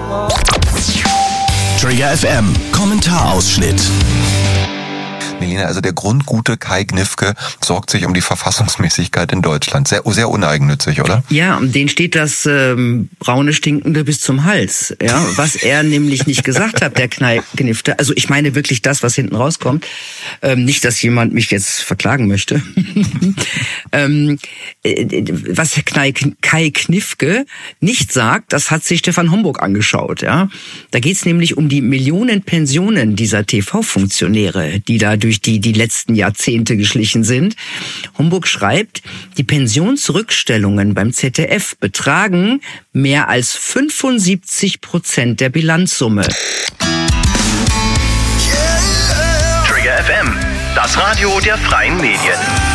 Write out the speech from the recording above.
Trigger FM, Kommentarausschnitt. Melina, also der grundgute Kai Gniffke sorgt sich um die Verfassungsmäßigkeit in Deutschland. Sehr, sehr uneigennützig, oder? Ja, denen steht das braune Stinkende bis zum Hals. Ja, was er nämlich nicht gesagt hat, der Kai Gniffke. Also ich meine wirklich das, was hinten rauskommt. Nicht, dass jemand mich jetzt verklagen möchte. Was Kai Gniffke nicht sagt, das hat sich Stefan Homburg angeschaut. Ja, da geht's nämlich um die Millionen Pensionen dieser TV-Funktionäre, die da durch die letzten Jahrzehnte geschlichen sind. Homburg schreibt, die Pensionsrückstellungen beim ZDF betragen mehr als 75% der Bilanzsumme. Trigger FM, das Radio der freien Medien.